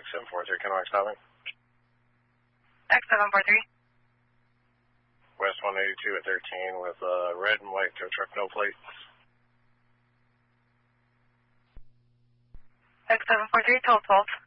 X743, Kennewick stopping. X743. West 182 at 13 with red and white tow truck, no plate. X743, 1212.